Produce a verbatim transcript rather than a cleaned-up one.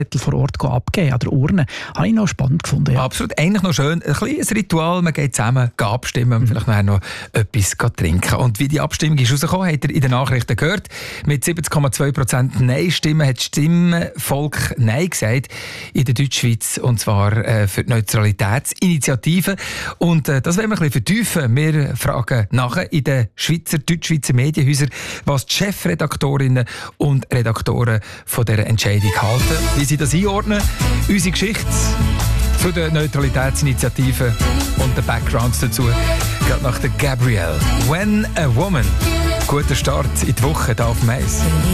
vor Ort abgeben, an der Urne. Habe ich noch spannend gefunden. Ja. Absolut. Eigentlich noch schön. Ein kleines Ritual. Man geht zusammen abstimmen und mhm. vielleicht nachher noch etwas trinken. Und wie die Abstimmung ist rausgekommen, habt ihr in den Nachrichten gehört. Mit siebzig Komma zwei Prozent Nein-Stimmen hat das Stimmvolk Nein gesagt in der Deutschschweiz. Und zwar äh, für die Neutralitätsinitiative. Und äh, das wollen wir ein bisschen vertiefen. Wir fragen nachher in den Schweizer, Deutschschweizer Medienhäusern, was die Chefredaktorinnen und Redaktoren von dieser Entscheidung halten. Wie sie das einordnen. Unsere Geschichte zu der Neutralitätsinitiative und den Backgrounds dazu. Gerade nach der Gabrielle. When a Woman. Guter Start in die Woche hier auf Mais.